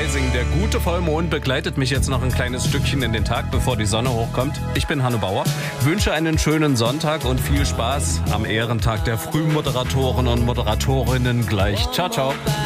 Rising. Der gute Vollmond begleitet mich jetzt noch ein kleines Stückchen in den Tag, bevor die Sonne hochkommt. Ich bin Hanno Bauer, wünsche einen schönen Sonntag und viel Spaß am Ehrentag der Frühmoderatoren und Moderatorinnen gleich. Ciao, ciao.